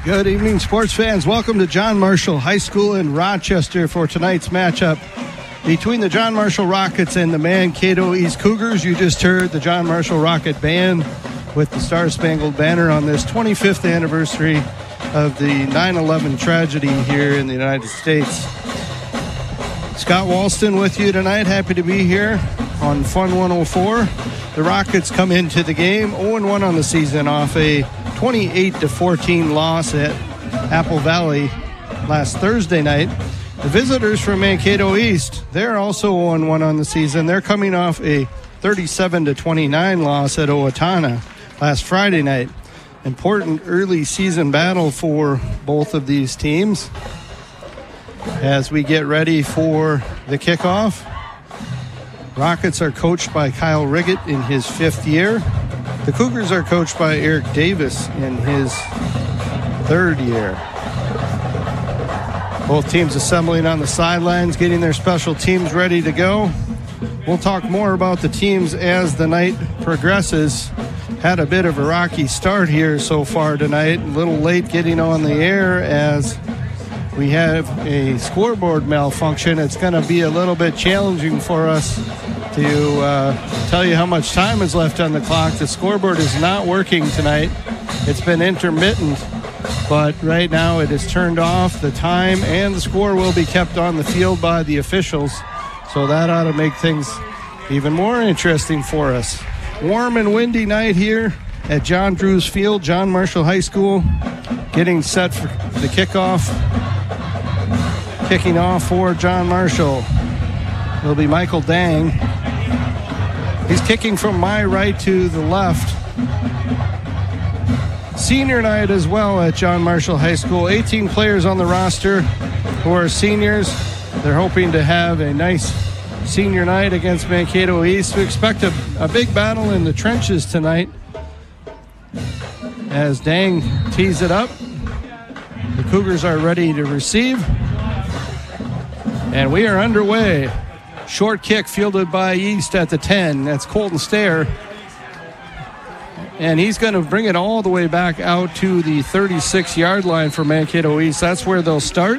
Good evening, sports fans. Welcome to John Marshall High School in Rochester for tonight's matchup between the John Marshall Rockets and the Mankato East Cougars. You just heard the John Marshall Rocket Band with the Star Spangled Banner on this 25th anniversary of the 9/11 tragedy here in the United States. Scott Walston with you tonight. Happy to be here on Fun 104. The Rockets come into the game 0-1 on the season off a 28-14 loss at Apple Valley last Thursday night. The visitors from Mankato East, they're also 0-1 on the season. They're coming off a 37-29 loss at Owatonna last Friday night. Important early season battle for both of these teams as we get ready for the kickoff. Rockets are coached by Kyle Riggett in his 5th year. The Cougars are coached by Eric Davis in his 3rd year. Both teams assembling on the sidelines, getting their special teams ready to go. We'll talk more about the teams as the night progresses. Had a bit of a rocky start here so far tonight. A little late getting on the air as we have a scoreboard malfunction. It's going to be a little bit challenging for us to tell you how much time is left on the clock. The scoreboard is not working tonight. It's been intermittent, but right now it is turned off. The time and the score will be kept on the field by the officials, so that ought to make things even more interesting for us. Warm and windy night here at John Drews Field, John Marshall High School, getting set for the kickoff. Kicking off for John Marshall will be Michael Dang. He's kicking from my right to the left. Senior night as well at John Marshall High School. 18 players on the roster who are seniors. They're hoping to have a nice senior night against Mankato East. We expect a big battle in the trenches tonight as Dang tees it up. The Cougars are ready to receive. And we are underway. Short kick fielded by East at the 10. That's Colton Stair. And he's going to bring it all the way back out to the 36-yard line for Mankato East. That's where they'll start.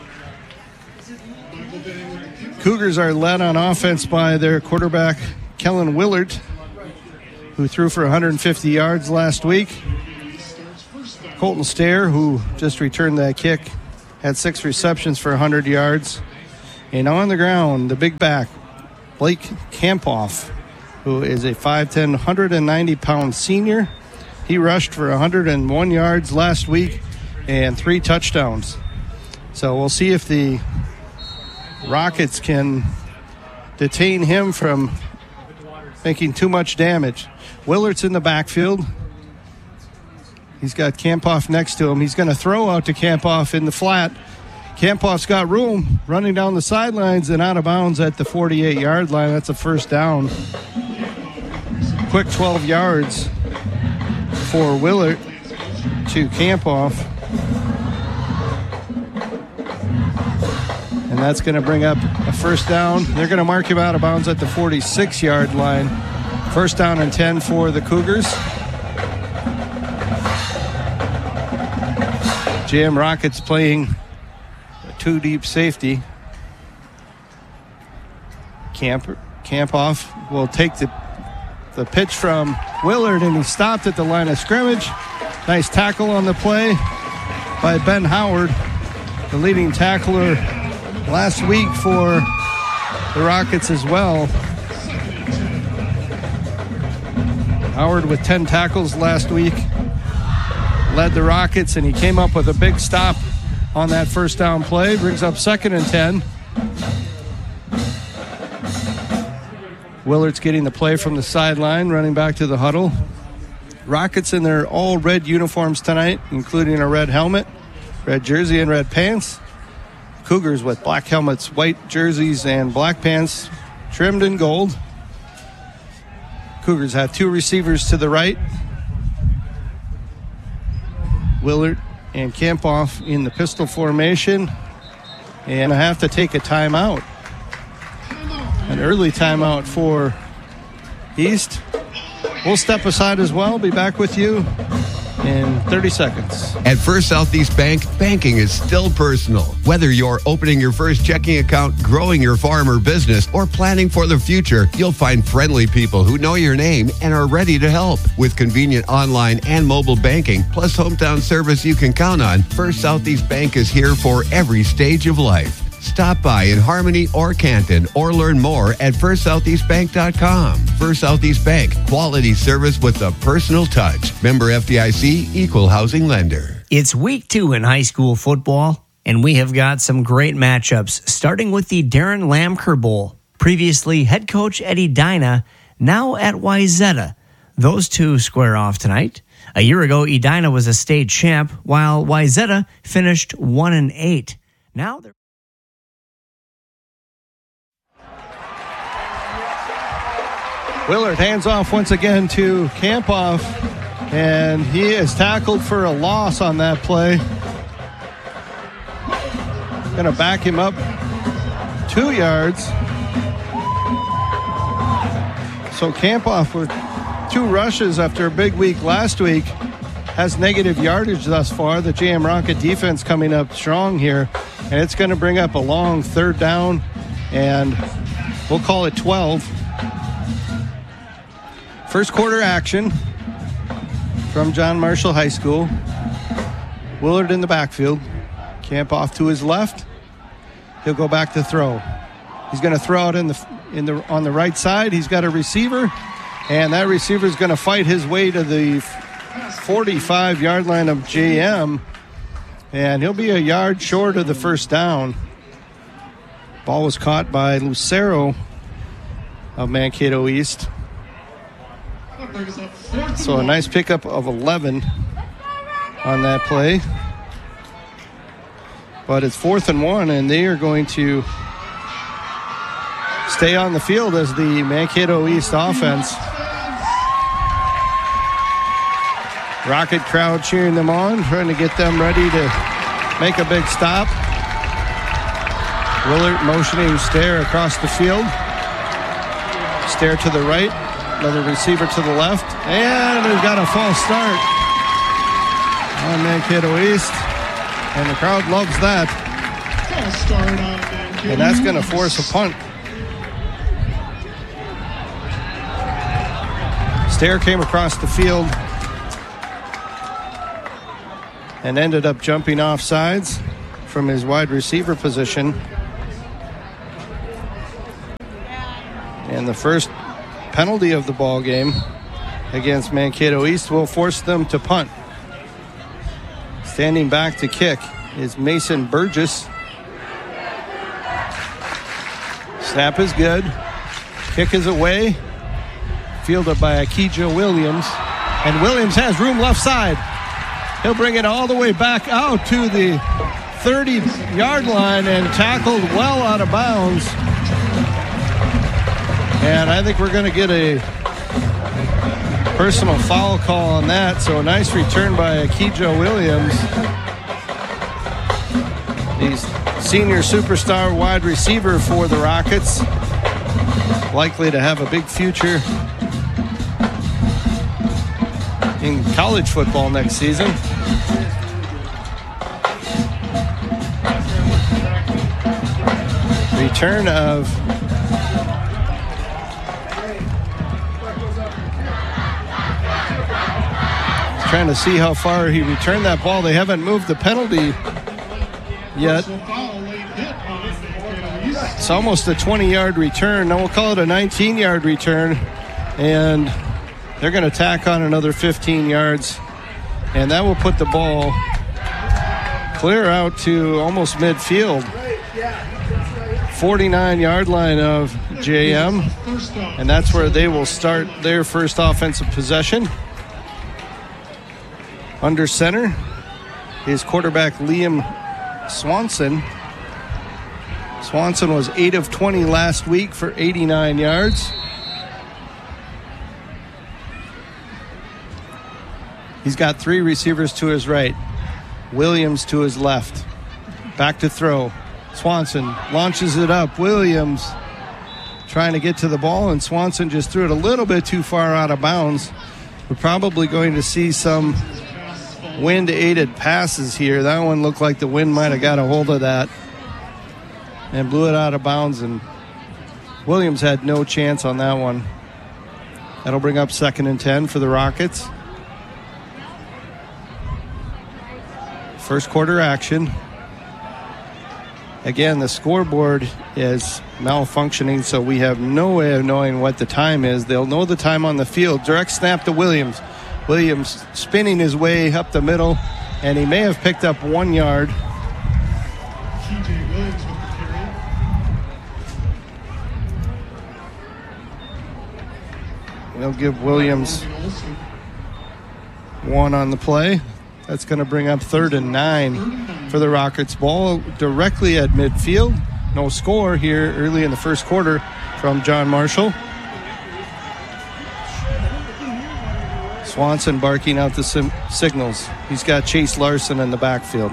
Cougars are led on offense by their quarterback, Kellen Willard, who threw for 150 yards last week. Colton Stair, who just returned that kick, had 6 receptions for 100 yards. And on the ground, the big back, Blake Kampoff, who is a 5'10", 190-pound senior. He rushed for 101 yards last week and 3 touchdowns. So we'll see if the Rockets can detain him from making too much damage. Willard's in the backfield. He's got Kampoff next to him. He's going to throw out to Kampoff in the flat. Kampoff's got room running down the sidelines and out of bounds at the 48-yard line. That's a first down. Quick 12 yards for Willard to Kampoff. And that's going to bring up a first down. They're going to mark him out of bounds at the 46-yard line. First down and 10 for the Cougars. Jam Rockets playing 2 deep safety. Kampoff will take the pitch from Willard, and he stopped at the line of scrimmage. Nice tackle on the play by Ben Howard, the leading tackler last week for the Rockets as well. Howard with 10 tackles last week led the Rockets, and he came up with a big stop on that first down play. Brings up 2nd and 10. Willard's getting the play from the sideline, running back to the huddle. Rockets in their all red uniforms tonight, including a red helmet, red jersey, and red pants. Cougars with black helmets, white jerseys, and black pants trimmed in gold. Cougars have 2 receivers to the right. Willard and Kampoff in the pistol formation. And I have to take a timeout. An early timeout for East. We'll step aside as well. Be back with you in 30 seconds. At First Southeast Bank, banking is still personal. Whether you're opening your first checking account, growing your farm or business, or planning for the future, you'll find friendly people who know your name and are ready to help. With convenient online and mobile banking, plus hometown service you can count on, First Southeast Bank is here for every stage of life. Stop by in Harmony or Canton or learn more at FirstSoutheastBank.com. First Southeast Bank, quality service with a personal touch. Member FDIC, equal housing lender. It's week 2 in high school football, and we have got some great matchups, starting with the Darren Lamker Bowl. Previously, head coach Eddie Edina, now at Wayzata. Those two square off tonight. A year ago, Edina was a state champ, while Wayzata finished 1-8. Now they're... Willard hands off once again to Campoff, and he is tackled for a loss on that play. Going to back him up 2 yards. So Campoff, with 2 rushes after a big week last week, has negative yardage thus far. The JM Rocket defense coming up strong here, and it's going to bring up a long 3rd down, and we'll call it 12. First quarter action from John Marshall High School. Willard in the backfield. Campoff to his left. He'll go back to throw. He's going to throw out on the right side. He's got a receiver, and that receiver is going to fight his way to the 45-yard line of JM, and he'll be a yard short of the first down. Ball was caught by Lucero of Mankato East. So a nice pickup of 11 on that play. But it's 4th and 1, and they are going to stay on the field as the Mankato East offense. Rocket crowd cheering them on, trying to get them ready to make a big stop. Willard motioning Stair across the field. Stair to the right. Another receiver to the left. And we've got a false start on Mankato East. And the crowd loves that. And that's going to force a punt. Stair came across the field and ended up jumping off sides from his wide receiver position. And the first penalty of the ball game against Mankato East will force them to punt. Standing back to kick is Mason Burgess. Snap is good. Kick is away. Fielded by Akija Williams. And Williams has room left side. He'll bring it all the way back out to the 30-yard line and tackled well out of bounds. And I think we're going to get a personal foul call on that. So a nice return by Akija Williams. He's senior superstar wide receiver for the Rockets. Likely to have a big future in college football next season. Return of trying to see how far he returned that ball. They haven't moved the penalty yet. It's almost a 20-yard return. Now we'll call it a 19-yard return. And they're going to tack on another 15 yards. And that will put the ball clear out to almost midfield. 49-yard line of JM. And that's where they will start their first offensive possession. Under center is quarterback Liam Swanson. Swanson was 8 of 20 last week for 89 yards. He's got 3 receivers to his right. Williams to his left. Back to throw. Swanson launches it up. Williams trying to get to the ball, and Swanson just threw it a little bit too far out of bounds. We're probably going to see some wind-aided passes here. That one looked like the wind might have got a hold of that and blew it out of bounds, and Williams had no chance on that one. That'll bring up 2nd and 10 for the Rockets. First quarter action. Again, the scoreboard is malfunctioning, so we have no way of knowing what the time is. They'll know the time on the field. Direct snap to Williams. Williams spinning his way up the middle, and he may have picked up 1 yard. They'll give Williams 1 on the play. That's going to bring up 3rd and 9 for the Rockets. Ball directly at midfield. No score here early in the first quarter from John Marshall. Swanson barking out the signals. He's got Chase Larson in the backfield.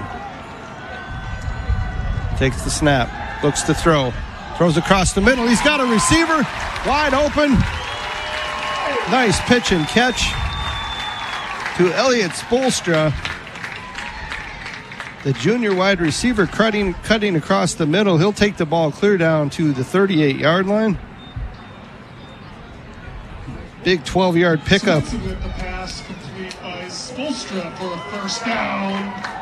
Takes the snap. Looks to throw. Throws across the middle. He's got a receiver. Wide open. Nice pitch and catch to Elliot Spoelstra. The junior wide receiver cutting across the middle. He'll take the ball clear down to the 38-yard line. Big 12-yard pickup. With the pass complete by Spoelstra for a first down.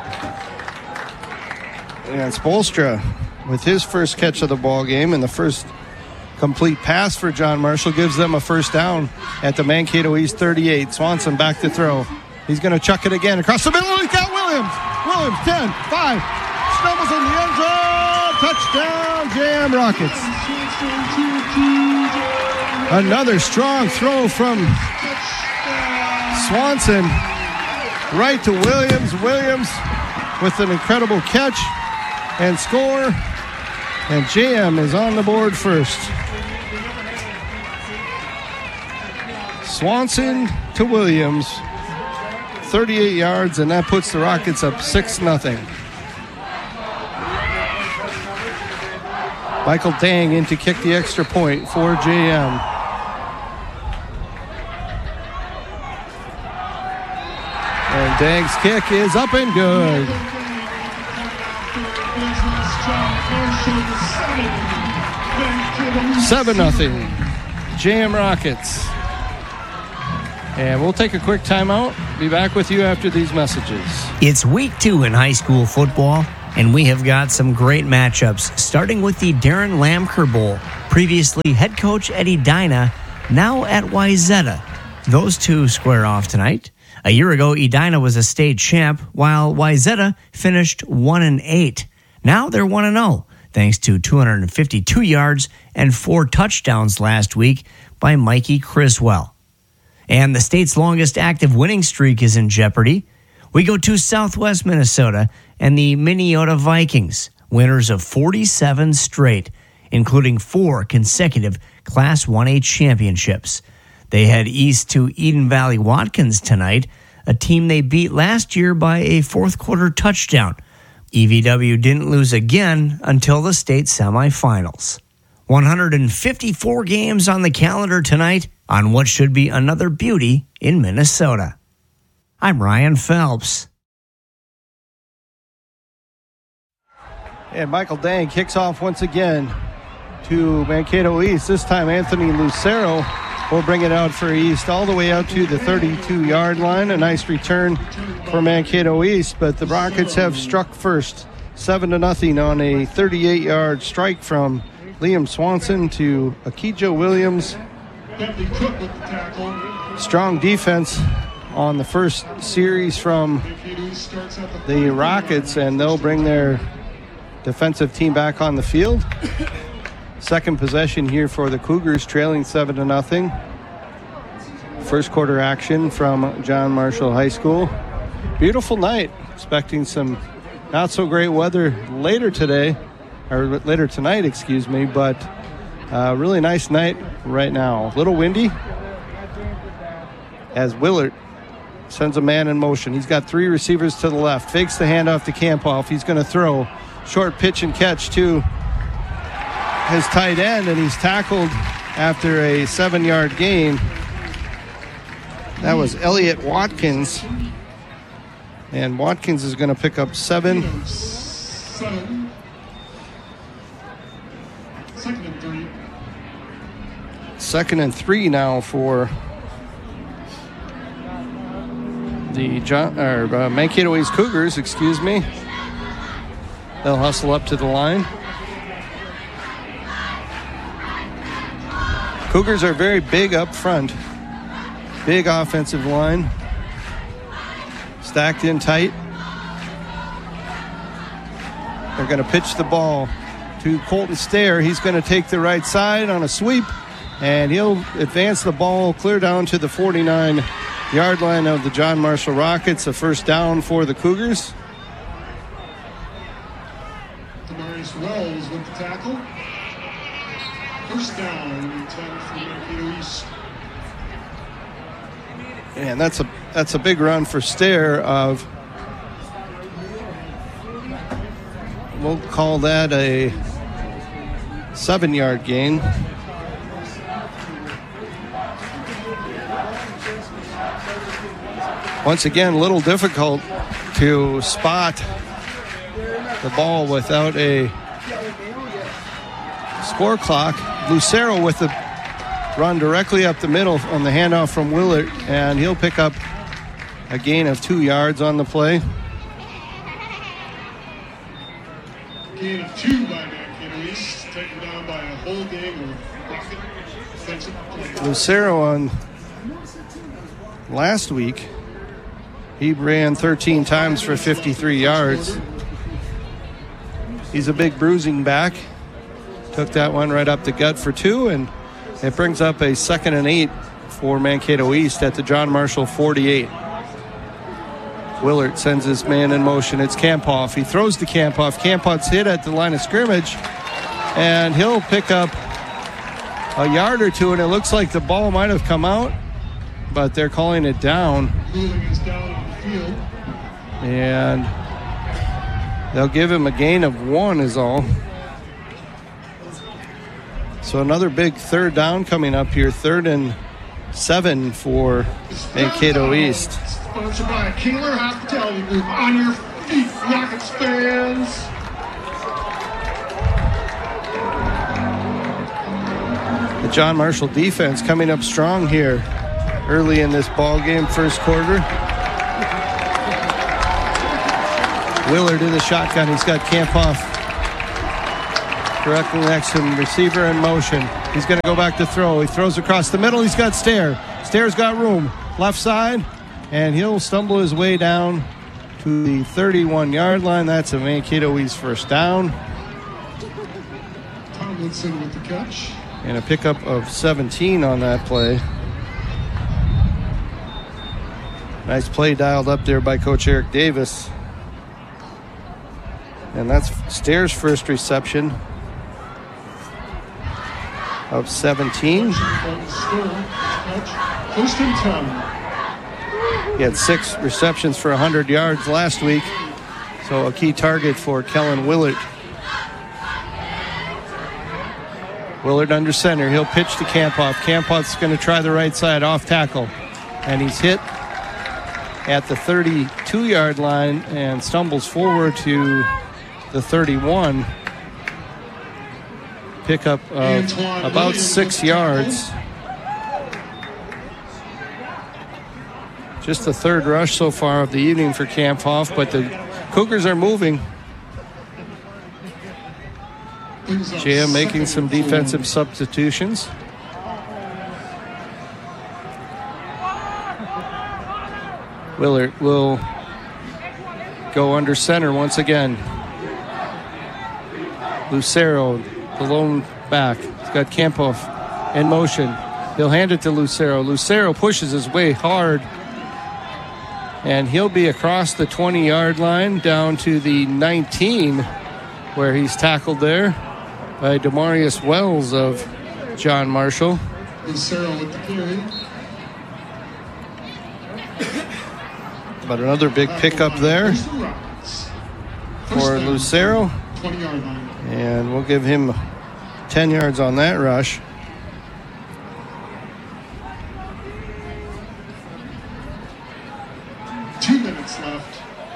And Spoelstra, with his first catch of the ball game and the first complete pass for John Marshall, gives them a first down at the Mankato East 38. Swanson back to throw. He's going to chuck it again across the middle. He's got Williams. Williams, 10, 5. Stumbles in the end zone. Touchdown, JM Rockets. Another strong throw from Swanson right to Williams. Williams with an incredible catch and score. And JM is on the board first. Swanson to Williams. 38 yards, and that puts the Rockets up 6-0. Michael Dang in to kick the extra point for JM. And Dang's kick is up and good. 7-0. JM Rockets. And we'll take a quick timeout. Be back with you after these messages. It's week 2 in high school football, and we have got some great matchups, starting with the Darren Lamker Bowl. Previously, head coach Eddie Dyna, now at Wayzata. Those two square off tonight. A year ago, Edina was a state champ, while Wayzata finished 1-8. Now they're 1-0, thanks to 252 yards and 4 touchdowns last week by Mikey Criswell. And the state's longest active winning streak is in jeopardy. We go to Southwest Minnesota and the Minnesota Vikings, winners of 47 straight, including 4 consecutive Class 1A championships. They head east to Eden Valley Watkins tonight, a team they beat last year by a fourth-quarter touchdown. EVW didn't lose again until the state semifinals. 154 games on the calendar tonight on what should be another beauty in Minnesota. I'm Ryan Phelps. And Michael Dang kicks off once again to Mankato East. This time Anthony Lucero will bring it out for East all the way out to the 32-yard line. A nice return for Mankato East, but the Rockets have struck first, 7-0 on a 38-yard strike from Liam Swanson to Akijo Williams. Strong defense on the first series from the Rockets, and they'll bring their defensive team back on the field. Second possession here for the Cougars, trailing 7-0. First quarter action from John Marshall High School. Beautiful night. Expecting some not so great weather later tonight, but really nice night right now. A little windy as Willard sends a man in motion. He's got 3 receivers to the left. Fakes the handoff to Campoff. He's going to throw. Short pitch and catch to his tight end, and he's tackled after a 7-yard gain. That was Elliot Watkins. And Watkins is going to pick up 7. 7. Second and 3. 2nd and 3 now for the Mankato East Cougars, excuse me. They'll hustle up to the line. Cougars are very big up front. Big offensive line. Stacked in tight. They're going to pitch the ball to Colton Stair. He's going to take the right side on a sweep, and he'll advance the ball clear down to the 49-yard line of the John Marshall Rockets. A first down for the Cougars. Demarius Wells with the tackle. First down, 10 for Mankato East. And that's a big run for Stair of, we'll call that a 7-yard gain. Once again, a little difficult to spot the ball without a score clock. Lucero with the run directly up the middle on the handoff from Willard, and he'll pick up a gain of 2 yards on the play. Gain of 2 by Mankato East, taken down by a whole game of Rocket defensive play. Lucero on last week, he ran 13 times for 53 yards. He's a big bruising back. Took that one right up the gut for 2, and it brings up a 2nd and 8 for Mankato East at the John Marshall 48. Willard sends his man in motion. It's Kampoff. He throws to Kampoff. Kampoff's hit at the line of scrimmage, and he'll pick up a yard or 2, and it looks like the ball might have come out, but they're calling it down. Ruling is down on the field. And they'll give him a gain of 1 is all. So another big third down coming up here. 3rd and 7 for Mankato East. Sponsored by Keeler Hospitality Group. On your feet, Rockets fans. The John Marshall defense coming up strong here early in this ball game, first quarter. Willard in the shotgun. He's got Kampoff directly next to him. Receiver in motion. He's going to go back to throw. He throws across the middle. He's got Stair. Stair's got room. Left side. And he'll stumble his way down to the 31-yard line. That's a Mankato East first down. Tomlinson with the catch. And a pickup of 17 on that play. Nice play dialed up there by Coach Eric Davis. And that's Stair's first reception of 17. First and 10. He had 6 receptions for 100 yards last week, so a key target for Kellen Willard. Willard under center. He'll pitch to Kampoff. Kampoff's going to try the right side off tackle, and he's hit at the 32-yard line and stumbles forward to the 31. Pickup of about 6 yards. Just the third rush so far of the evening for Kampoff, but the Cougars are moving. JM making some defensive substitutions. Willard will go under center once again. Lucero, the lone back. He's got Kampoff in motion. He'll hand it to Lucero. Lucero pushes his way hard, and he'll be across the 20-yard line down to the 19, where he's tackled there by Demarius Wells of John Marshall. Lucero with the carry. But another big pickup there for Lucero. 20-yard line. And we'll give him 10 yards on that rush. Two minutes left.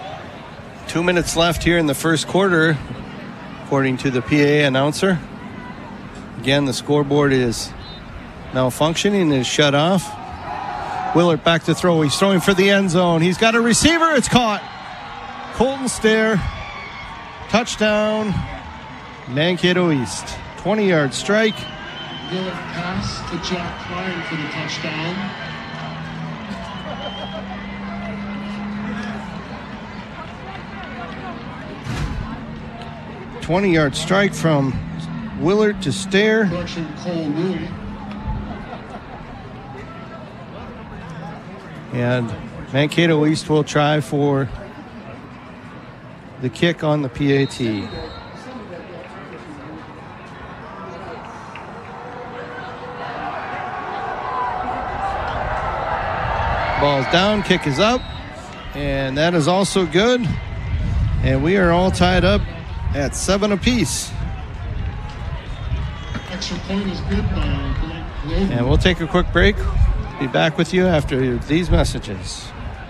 2 minutes left here in the first quarter, according to the PA announcer. Again, the scoreboard is malfunctioning, is shut off. Willard back to throw. He's throwing for the end zone. He's got a receiver. It's caught. Colton Stair. Touchdown. Mankato East. 20-yard strike. Willard pass to Jack Klein for the touchdown. .20-yard strike from Willard to Stair. Correction, Cole Louie. And Mankato East will try for the kick on the PAT. Ball's down, kick is up, and that is also good. And we are all tied up at 7 apiece. Extra point is good by Blake Logan. And we'll take a quick break. Be back with you after these messages.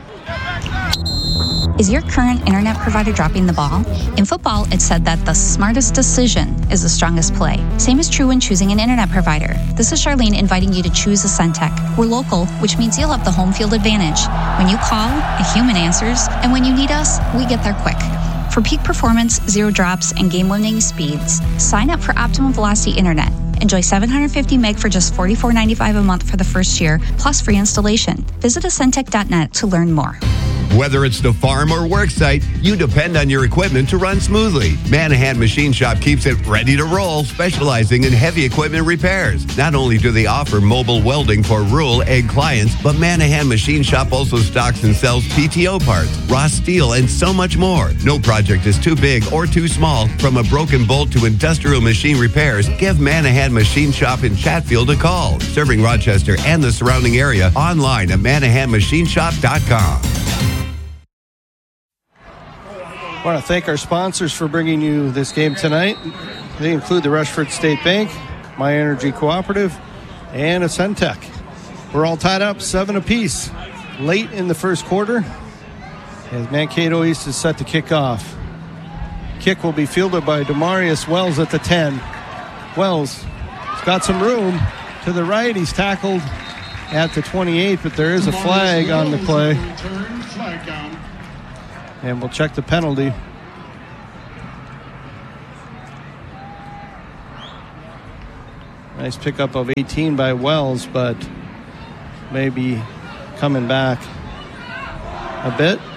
Is your current internet provider dropping the ball? In football, it's said that the smartest decision is the strongest play. Same is true when choosing an internet provider. This is Charlene inviting you to choose a Centec. We're local, which means you'll have the home field advantage. When you call, a human answers, and when you need us, we get there quick. For peak performance, zero drops, and game-winning speeds, sign up for Optimum Velocity Internet. Enjoy 750 meg for just $44.95 a month for the first year, plus free installation. Visit Acentec.net to learn more. Whether it's the farm or work site, you depend on your equipment to run smoothly. Manahan Machine Shop keeps it ready to roll, specializing in heavy equipment repairs. Not only do they offer mobile welding for rural ag clients, but Manahan Machine Shop also stocks and sells PTO parts, raw steel, and so much more. No project is too big or too small. From a broken bolt to industrial machine repairs, give Manahan Machine Shop in Chatfield a call. Serving Rochester and the surrounding area, online at ManahanMachineShop.com. I want to thank our sponsors for bringing you this game tonight. They include the Rushford State Bank, My Energy Cooperative, and Acentec. We're all tied up 7 apiece late in the first quarter as Mankato East is set to kick off. Kick will be fielded by Demarius Wells at the 10. Wells has got some room to the right. He's tackled at the 28, but there is a flag on the play. Flag down. And we'll check the penalty. Nice pickup of 18 by Wells, but maybe coming back a bit.